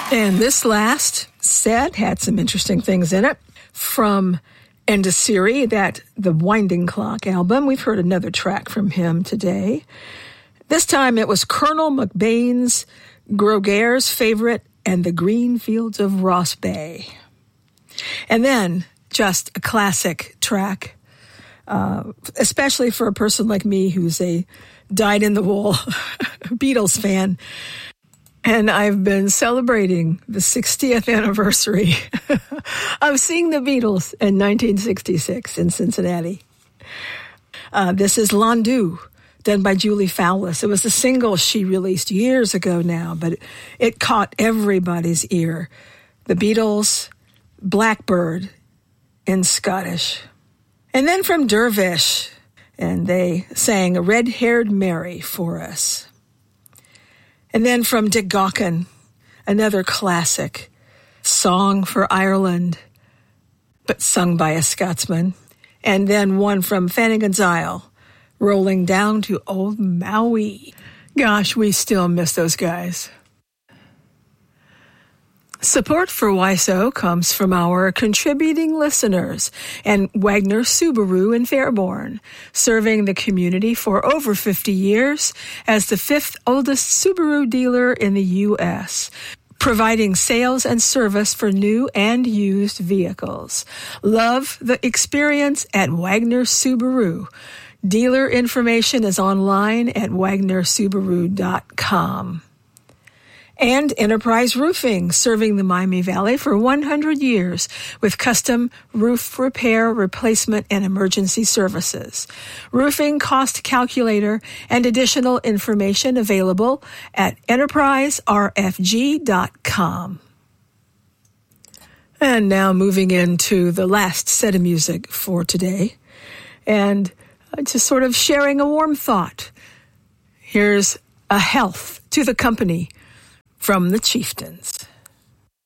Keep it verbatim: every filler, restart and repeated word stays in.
And this last set had some interesting things in it. From Endosiri, that the Winding Clock album, we've heard another track from him today. This time it was Colonel McBain's Grogear's Favorite and the Green Fields of Ross Bay. And then just a classic track, uh, especially for a person like me who's a dyed-in-the-wool Beatles fan. And I've been celebrating the sixtieth anniversary of seeing the Beatles in nineteen sixty-six in Cincinnati. Uh, this is Landau, done by Julie Fowlis. It was a single she released years ago now, but it caught everybody's ear. The Beatles, Blackbird in Scottish. And then from Dervish, and they sang Red-Haired Mary for us. And then from Dick Gaughan, another classic, Song for Ireland, but sung by a Scotsman. And then one from Flanagan's Isle, Rolling Down to Old Maui. Gosh, we still miss those guys. Support for W I S O comes from our contributing listeners and Wagner Subaru in Fairborn, serving the community for over fifty years as the fifth oldest Subaru dealer in the U S, providing sales and service for new and used vehicles. Love the experience at Wagner Subaru. Dealer information is online at wagner subaru dot com. And Enterprise Roofing, serving the Miami Valley for one hundred years with custom roof repair, replacement, and emergency services. Roofing cost calculator and additional information available at enterprise r f g dot com. And now moving into the last set of music for today, and just sort of sharing a warm thought. Here's A Health to the Company from the Chieftains.